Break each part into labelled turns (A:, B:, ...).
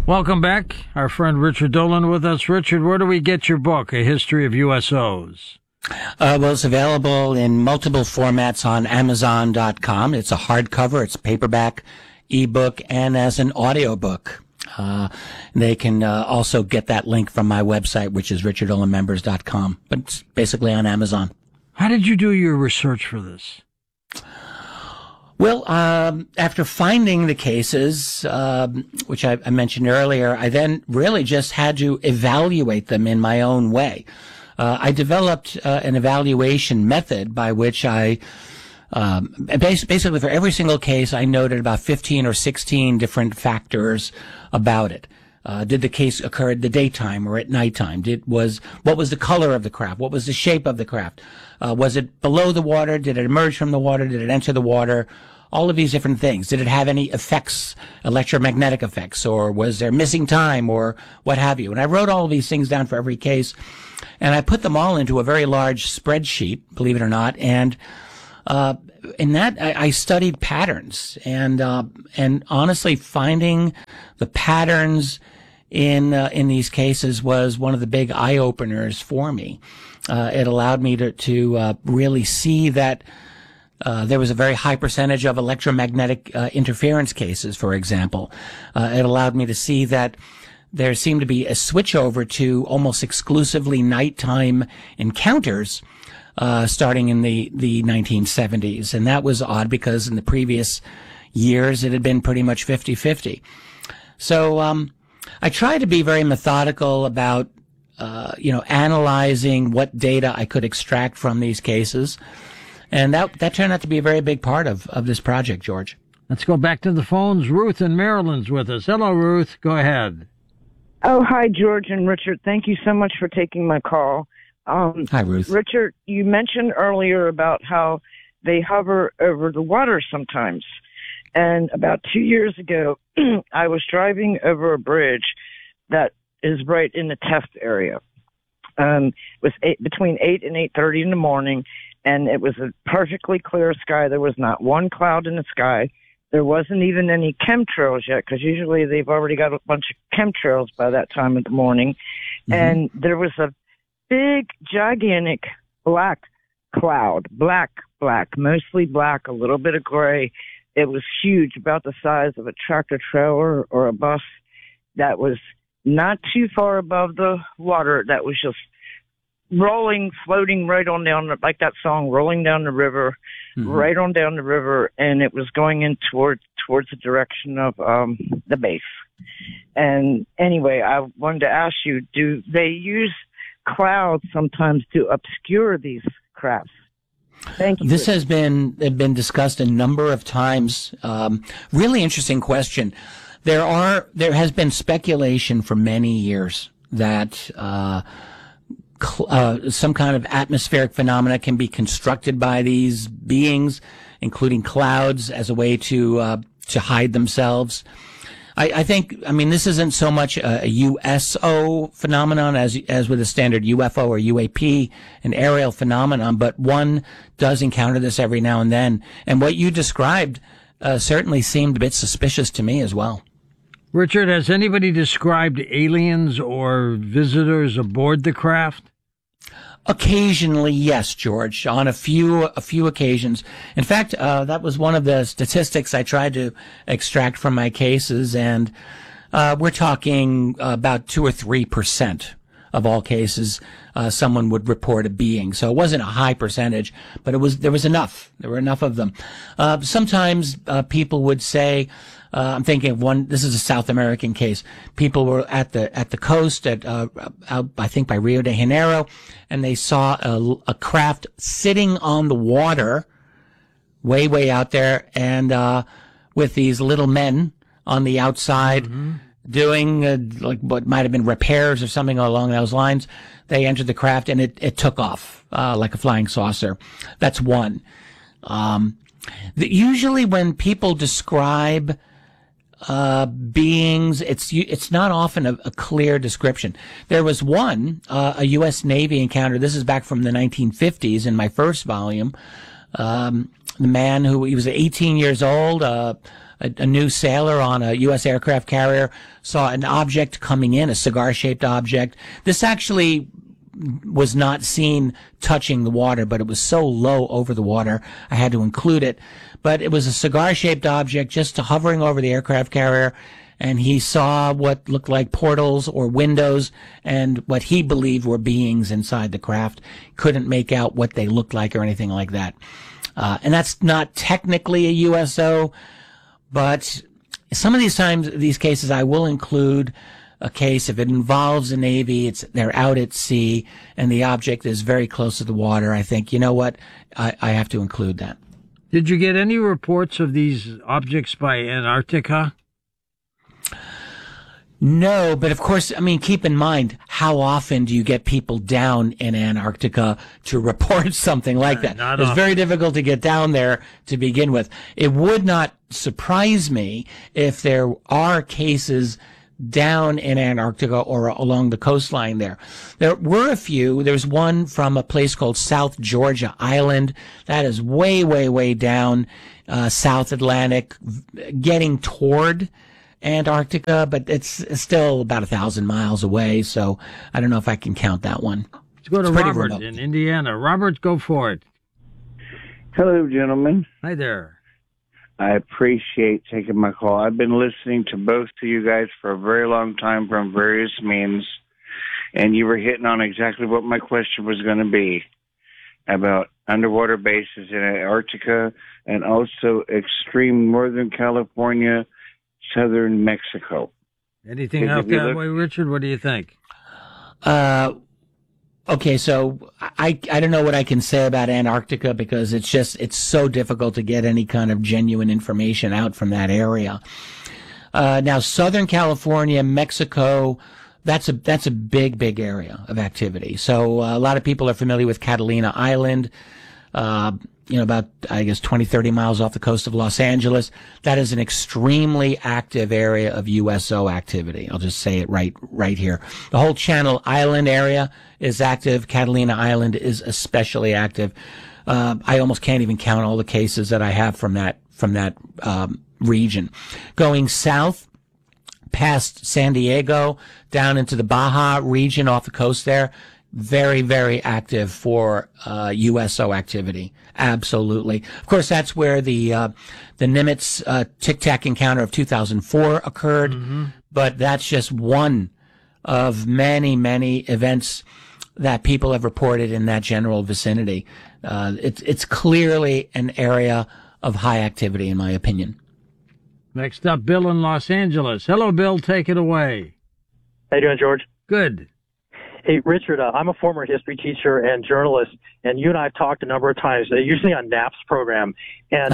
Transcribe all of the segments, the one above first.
A: Welcome back. Our friend Richard Dolan with us. Richard, where do we get your book, A History of USOs?
B: Well, it's available in multiple formats on Amazon.com. It's a hardcover, it's paperback, ebook, and as an audiobook. They can also get that link from my website, which is richarddolanmembers.com. But it's basically on Amazon.
A: How did you do your research for this?
B: Well, after finding the cases, which I mentioned earlier, I then really just had to evaluate them in my own way. I developed an evaluation method by which I basically for every single case, I noted about 15 or 16 different factors about it. Did the case occur at the daytime or at nighttime? What was the color of the craft? What was the shape of the craft? Was it below the water? Did it emerge from the water? Did it enter the water? All of these different things. Did it have any effects, electromagnetic effects, or was there missing time, or what have you? And I wrote all of these things down for every case, and I put them all into a very large spreadsheet, believe it or not, and in that I studied patterns, and honestly, finding the patterns in these cases was one of the big eye openers for me. It allowed me to really see that there was a very high percentage of electromagnetic interference cases, for example. It allowed me to see that there seemed to be a switch over to almost exclusively nighttime encounters starting in the 1970s. And that was odd because in the previous years it had been pretty much 50-50. So I tried to be very methodical about analyzing what data I could extract from these cases. And that turned out to be a very big part of this project, George.
A: Let's go back to the phones. Ruth in Maryland's with us. Hello, Ruth. Go ahead.
C: Oh, hi, George and Richard. Thank you so much for taking my call.
B: Hi, Ruth.
C: Richard, you mentioned earlier about how they hover over the water sometimes. And about 2 years ago, I was driving over a bridge that is right in the Teft area. It was between 8 and 8:30 in the morning. And it was a perfectly clear sky. There was not one cloud in the sky. There wasn't even any chemtrails yet, because usually they've already got a bunch of chemtrails by that time of the morning. Mm-hmm. And there was a big, gigantic black cloud, black, mostly black, a little bit of gray. It was huge, about the size of a tractor trailer or a bus, that was not too far above the water, that was just rolling, floating right on down, like that song, Rolling Down the River, mm-hmm. right on down the river, and it was going in towards the direction of the base. And anyway, I wanted to ask you, do they use clouds sometimes to obscure these crafts? Thank you.
B: This has been discussed a number of times. Really interesting question. There has been speculation for many years that some kind of atmospheric phenomena can be constructed by these beings, including clouds, as a way to hide themselves. I think, this isn't so much a USO phenomenon as with a standard UFO or UAP, an aerial phenomenon, but one does encounter this every now and then. And what you described certainly seemed a bit suspicious to me as well.
A: Richard, has anybody described aliens or visitors aboard the craft?
B: Occasionally, yes, George, on a few occasions. In fact, that was one of the statistics I tried to extract from my cases, and we're talking about 2 or 3% of all cases someone would report a being. So it wasn't a high percentage, but there was enough. There were enough of them. Sometimes people would say, I'm thinking of one. This is a South American case. People were at the coast out, I think, by Rio de Janeiro, and they saw a craft sitting on the water, way out there, and with these little men on the outside, mm-hmm. doing like what might have been repairs or something along those lines. They entered the craft, and it took off like a flying saucer. That's one. Usually, when people describe beings, it's not often a clear description. There was one, a U.S. Navy encounter. This is back from the 1950s in my first volume. The man he was 18 years old, a new sailor on a U.S. aircraft carrier saw an object coming in, a cigar-shaped object. This actually was not seen touching the water, but it was so low over the water, I had to include it. But it was a cigar-shaped object just hovering over the aircraft carrier, and he saw what looked like portals or windows and what he believed were beings inside the craft. Couldn't make out what they looked like or anything like that. And that's not technically a USO, but some of these cases, I will include a case if it involves the Navy, they're out at sea, and the object is very close to the water. I think, you know what, I have to include that.
A: Did you get any reports of these objects by Antarctica?
B: No, but of course, I mean, keep in mind, how often do you get people down in Antarctica to report something like that? It's very difficult to get down there to begin with. It would not surprise me if there are cases down in Antarctica or along the coastline there. There were a few. There's one from a place called South Georgia Island. That is way, way, way down, South Atlantic, getting toward Antarctica, but it's still about 1,000 miles away, so I don't know if I can count that one.
A: Let's go to Robert in Indiana. Robert, go for it.
D: Hello, gentlemen.
A: Hi there.
D: I appreciate taking my call. I've been listening to both of you guys for a very long time from various means, and you were hitting on exactly what my question was going to be about underwater bases in Antarctica and also extreme Northern California, southern Mexico.
A: Anything out that way, Richard? What do you think?
B: Okay, so I don't know what I can say about Antarctica because it's so difficult to get any kind of genuine information out from that area. Now, Southern California, Mexico, that's a big, big area of activity. So a lot of people are familiar with Catalina Island, about, I guess, 20, 30 miles off the coast of Los Angeles. That is an extremely active area of USO activity. I'll just say it right here. The whole Channel Island area is active. Catalina Island is especially active. I almost can't even count all the cases that I have from that region. Going south, past San Diego, down into the Baja region off the coast there, very, very active for USO activity. Absolutely. Of course, that's where the Nimitz Tic Tac encounter of 2004 occurred, but that's just one of many, many events that people have reported in that general vicinity. It's clearly an area of high activity, in my opinion.
A: Next up, Bill in Los Angeles. Hello, Bill. Take it away.
E: How you doing, George?
A: Good.
E: Hey, Richard, I'm a former history teacher and journalist, and you and I have talked a number of times, usually on NAP's program. And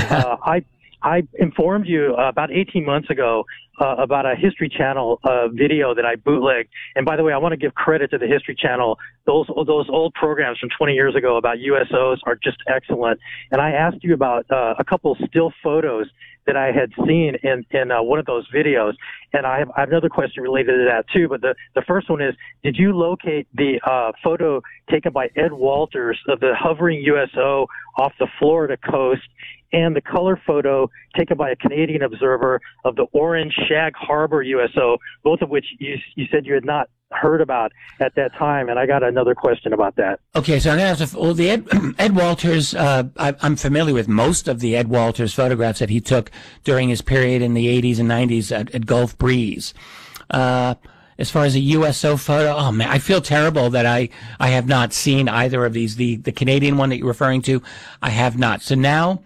E: I informed you about 18 months ago about a History Channel video that I bootlegged. And by the way, I want to give credit to the History Channel. Those old programs from 20 years ago about USOs are just excellent. And I asked you about a couple still photos that I had seen in one of those videos. And I have another question related to that too. But the first one is, did you locate the photo taken by Ed Walters of the hovering USO off the Florida coast, and the color photo taken by a Canadian observer of the Orange Shag Harbor USO, both of which you said you had not heard about at that time? And I got another question about that.
B: Okay, so I'm going to have to, well, the Ed Walters, I'm familiar with most of the Ed Walters photographs that he took during his period in the 80s and 90s at Gulf Breeze. As far as a USO photo, oh man, I feel terrible that I have not seen either of these. The Canadian one that you're referring to, I have not. So now,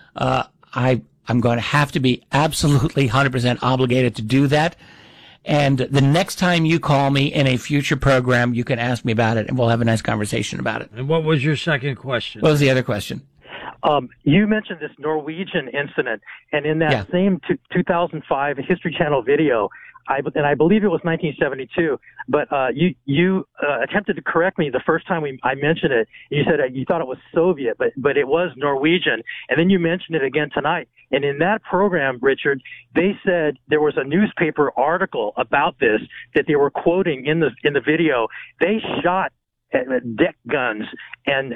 B: I'm going to have to be absolutely 100% obligated to do that. And the next time you call me in a future program, you can ask me about it, and we'll have a nice conversation about it.
A: And what was your second question?
B: What was the other question?
E: You mentioned this Norwegian incident, and in that same 2005 History Channel video, I believe it was 1972, but you attempted to correct me the first time I mentioned it. You said you thought it was Soviet, but it was Norwegian, and then you mentioned it again tonight. And in that program, Richard, they said there was a newspaper article about this that they were quoting in the video. They shot deck guns and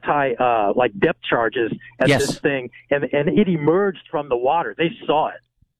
E: anti depth charges at this thing, and it emerged from the water. They saw it.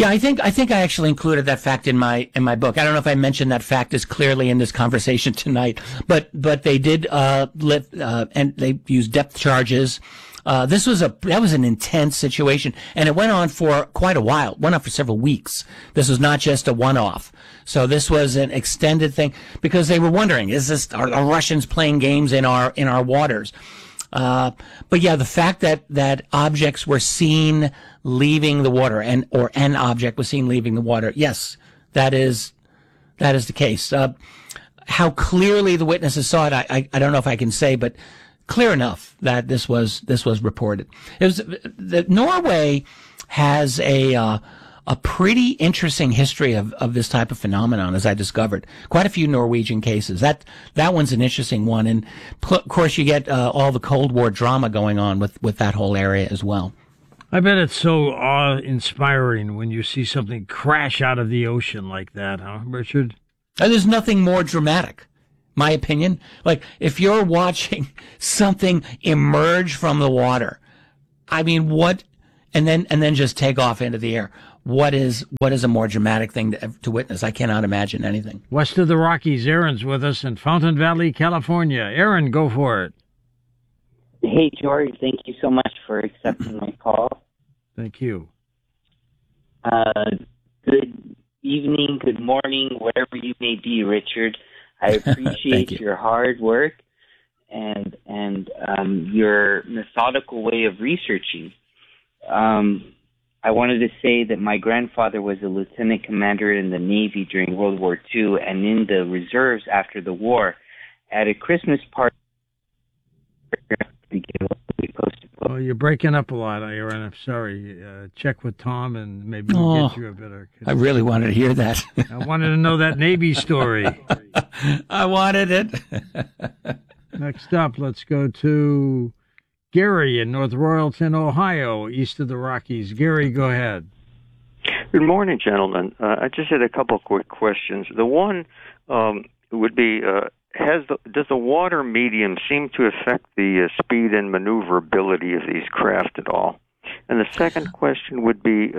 B: Yeah, I think I actually included that fact in my book. I don't know if I mentioned that fact as clearly in this conversation tonight, but they did and they used depth charges. That was an intense situation, and it went on for quite a while. It went on for several weeks. This was not just a one-off. So this was an extended thing because they were wondering, are the Russians playing games in our waters? But yeah, the fact that objects were seen leaving the water or an object was seen leaving the water. Yes, that is the case. How clearly the witnesses saw it, I don't know if I can say, but clear enough that this was reported. Norway has a pretty interesting history of this type of phenomenon, as I discovered. Quite a few Norwegian cases. That one's an interesting one, and of course you get all the Cold War drama going on with that whole area as well.
A: I bet it's so awe-inspiring when you see something crash out of the ocean like that, huh, Richard?
B: There's nothing more dramatic, my opinion. Like, if you're watching something emerge from the water, I mean, what, and then just take off into the air. What is a more dramatic thing to witness? I cannot imagine anything.
A: West of the Rockies, Aaron's with us in Fountain Valley, California. Aaron, go for it.
F: Hey, George, thank you so much for accepting my call.
A: Thank you.
F: Good evening, good morning, wherever you may be, Richard. I appreciate your hard work and your methodical way of researching. I wanted to say that my grandfather was a lieutenant commander in the Navy during World War II and in the reserves after the war. At a Christmas party,
A: oh, you're breaking up a lot, Aaron. I'm sorry. Check with Tom and maybe we'll get you a better...
B: I really wanted to hear that.
A: I wanted to know that Navy story.
B: I wanted it.
A: Next up, let's go to Gary in North Royalton, Ohio, east of the Rockies. Gary, go ahead.
G: Good morning, gentlemen. I just had a couple of quick questions. The one would be, does the water medium seem to affect the speed and maneuverability of these craft at all? And the second question would be,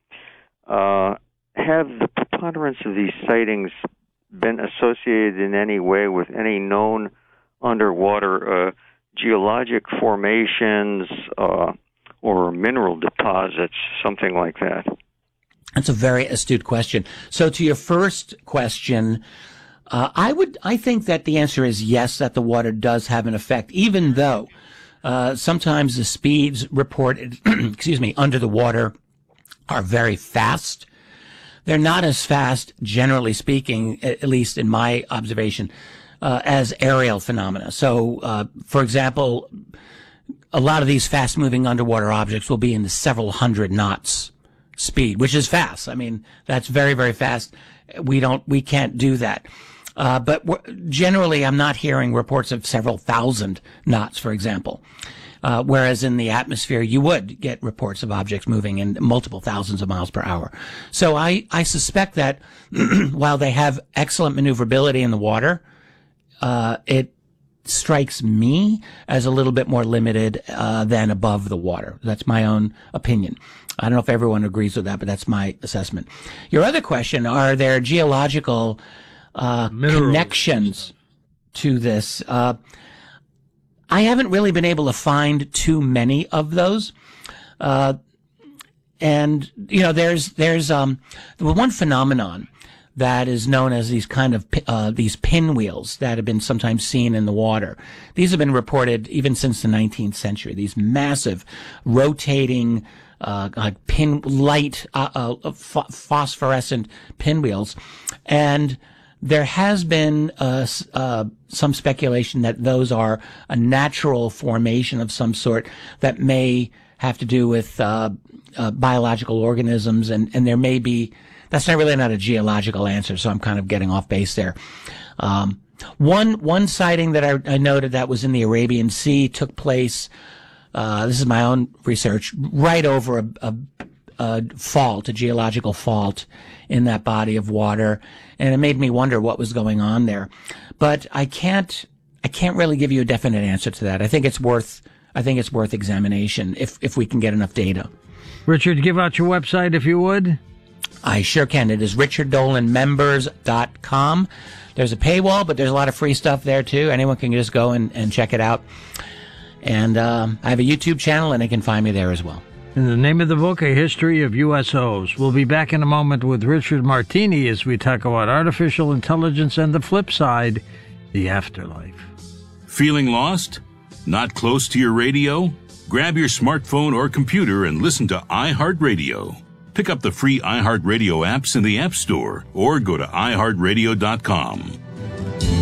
G: have the preponderance of these sightings been associated in any way with any known underwater geologic formations or mineral deposits, something like that?
B: That's a very astute question. So to your first question, I think that the answer is yes, that the water does have an effect, even though sometimes the speeds reported, under the water are very fast. They're not as fast, generally speaking, at least in my observation, as aerial phenomena. So, for example, a lot of these fast-moving underwater objects will be in the several hundred knots speed, which is fast. I mean, that's very, very fast. We can't do that. But generally, I'm not hearing reports of several thousand knots, for example. Whereas in the atmosphere, you would get reports of objects moving in multiple thousands of miles per hour. So I suspect that while they have excellent maneuverability in the water, it strikes me as a little bit more limited than above the water. That's my own opinion. I don't know if everyone agrees with that, but that's my assessment. Your other question, are there geological connections to this? I haven't really been able to find too many of those. And, you know, there's one phenomenon that is known as these kind of, these pinwheels that have been sometimes seen in the water. These have been reported even since the 19th century. These massive rotating, phosphorescent pinwheels. And there has been some speculation that those are a natural formation of some sort that may have to do with biological organisms, and there may be. That's not a geological answer, so I'm kind of getting off base there. One sighting that I noted that was in the Arabian Sea took place. This is my own research, right over a fault, a geological fault in that body of water, and it made me wonder what was going on there. But I can't really give you a definite answer to that. I think it's worth examination if we can get enough data.
A: Richard, give out your website if you would.
B: I sure can. It is richarddolanmembers.com. There's a paywall, but there's a lot of free stuff there, too. Anyone can just go and check it out. And I have a YouTube channel, and they can find me there as well.
A: In the name of the book, A History of USOs. We'll be back in a moment with Richard Martini as we talk about artificial intelligence and the flip side, the afterlife.
H: Feeling lost? Not close to your radio? Grab your smartphone or computer and listen to iHeartRadio. Pick up the free iHeartRadio apps in the App Store or go to iHeartRadio.com.